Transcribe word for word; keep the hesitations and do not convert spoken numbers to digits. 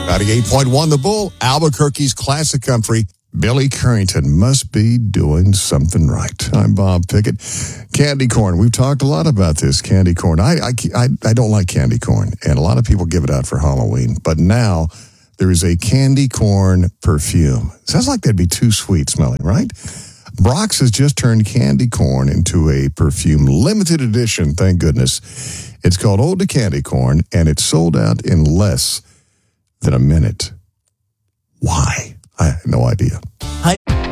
ninety-eight point one The Bull, Albuquerque's classic country. Billy Currington must be doing something right. I'm Bob Pickett. Candy corn. We've talked a lot about this candy corn. I, I, I, I don't like candy corn, and a lot of people give it out for Halloween. But now there is a candy corn perfume. Sounds like that'd be too sweet smelling, right? Brock's has just turned candy corn into a perfume. Limited edition, thank goodness. It's called Ode to Candy Corn, and it's sold out in less than a minute. Why? I have no idea. Hi,